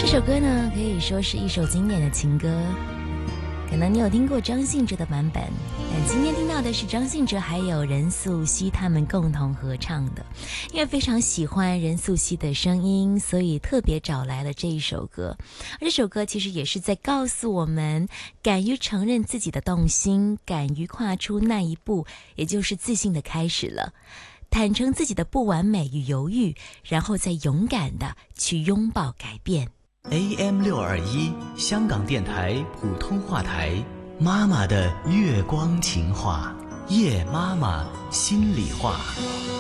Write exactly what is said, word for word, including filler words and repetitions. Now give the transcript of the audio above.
这首歌呢，可以说是一首经典的情歌，可能你有听过张信哲的版本，但今天听到的是张信哲还有任素汐他们共同合唱的。因为非常喜欢任素汐的声音，所以特别找来了这一首歌。而这首歌其实也是在告诉我们，敢于承认自己的动心，敢于跨出那一步，也就是自信的开始了。坦诚自己的不完美与犹豫，然后再勇敢的去拥抱改变。 A M 六二一香港电台普通话台，妈妈的月光情话，夜妈妈心里话。